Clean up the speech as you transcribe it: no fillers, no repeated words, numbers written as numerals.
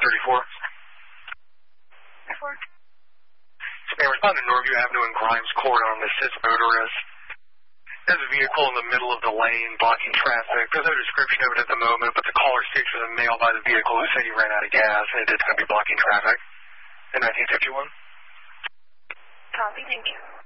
34. May respond to Norview Avenue and Grimes Court on the assist motorist. There's a vehicle in the middle of the lane blocking traffic. There's no description of it at the moment, but the caller states was a male by the vehicle who said he ran out of gas and it's going to be blocking traffic in 1951. Copy, thank you.